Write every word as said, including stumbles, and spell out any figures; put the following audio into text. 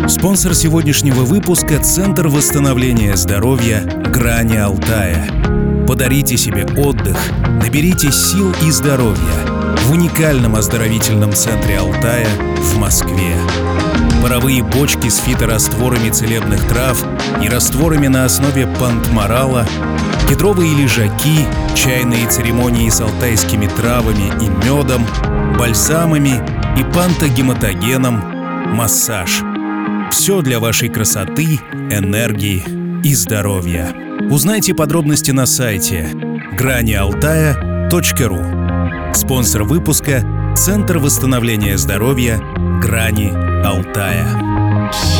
Спонсор сегодняшнего выпуска — Центр восстановления здоровья «Грани Алтая». Подарите себе отдых, наберитесь сил и здоровья в уникальном оздоровительном центре Алтая в Москве. Паровые бочки с фиторастворами целебных трав и растворами на основе пантморала, кедровые лежаки, чайные церемонии с алтайскими травами и медом, бальзамами и пантогематогеном, массаж. Все для вашей красоты, энергии и здоровья. Узнайте подробности на сайте грани алтая точка ру. Спонсор выпуска — Центр восстановления здоровья «Грани Алтая».